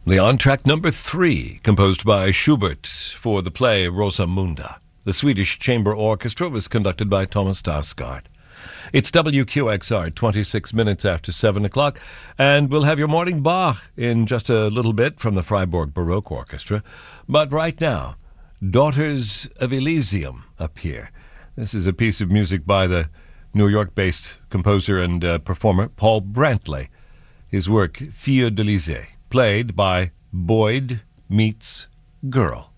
Leon, track number 3, composed by Schubert for the play Rosamunda. The Swedish Chamber Orchestra was conducted by Thomas Dausgaard. It's WQXR, 26 minutes after 7 o'clock, and we'll have your morning Bach in just a little bit from the Freiburg Baroque Orchestra. But right now, Daughters of Elysium up here. This is a piece of music by the New York-based composer and performer Paul Brantley. His work, Filles d'Elysée, played by Boyd meets Girl.